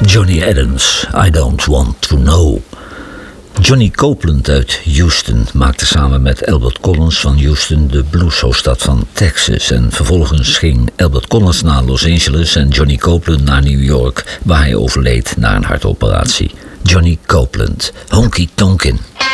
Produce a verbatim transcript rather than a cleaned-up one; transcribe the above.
Johnny Adams, I Don't Want To Know. Johnny Copeland uit Houston maakte samen met Albert Collins van Houston de blueshoofdstad van Texas. En vervolgens ging Albert Collins naar Los Angeles en Johnny Copeland naar New York, waar hij overleed na een hartoperatie. Johnny Copeland, Honky Tonkin'.